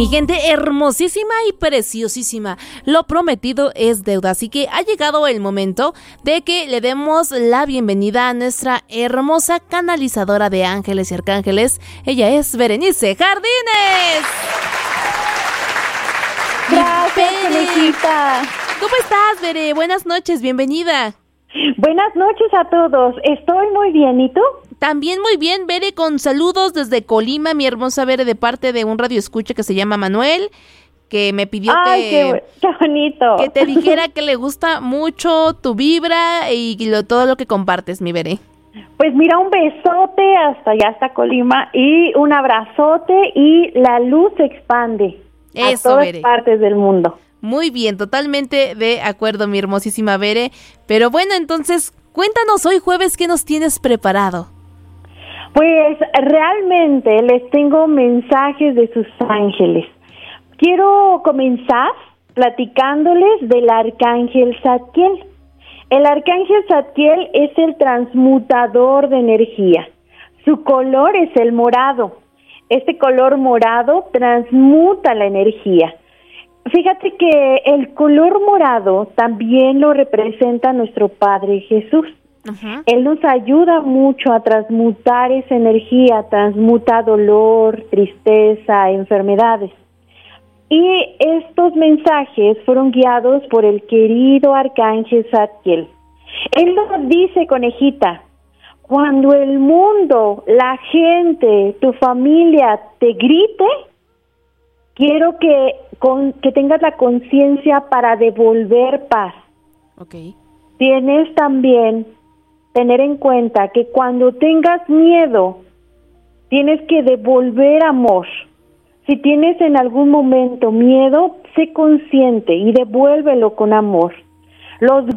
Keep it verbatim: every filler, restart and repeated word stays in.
Mi gente hermosísima y preciosísima, lo prometido es deuda, así que ha llegado el momento de que le demos la bienvenida a nuestra hermosa canalizadora de ángeles y arcángeles. Ella es Berenice Jardines. Gracias, Conejita. ¿Cómo estás, Bere? Buenas noches, bienvenida. Buenas noches a todos. Estoy muy bien, ¿y tú? También muy bien, Bere, con saludos desde Colima, mi hermosa Bere, de parte de un radioescucha que se llama Manuel, que me pidió Ay, que, qué, qué bonito. que te dijera que le gusta mucho tu vibra y lo, todo lo que compartes, mi Bere. Pues mira, un besote hasta allá, hasta Colima, y un abrazote, y la luz se expande Eso, a todas Bere. partes del mundo. Muy bien, totalmente de acuerdo, mi hermosísima Bere. Pero bueno, entonces, cuéntanos hoy jueves qué nos tienes preparado. Pues realmente les tengo mensajes de sus ángeles. Quiero comenzar platicándoles del arcángel Zadkiel. El arcángel Zadkiel es el transmutador de energía. Su color es el morado. Este color morado transmuta la energía. Fíjate que el color morado también lo representa nuestro Padre Jesús. Uh-huh. Él nos ayuda mucho a transmutar esa energía, transmuta dolor, tristeza, enfermedades. Y estos mensajes fueron guiados por el querido arcángel Zadkiel. Él nos dice, Conejita, cuando el mundo, la gente, tu familia te grite, quiero que, con, que tengas la conciencia para devolver paz. Okay. Tienes también tener en cuenta que cuando tengas miedo, tienes que devolver amor. Si tienes en algún momento miedo, sé consciente y devuélvelo con amor. Los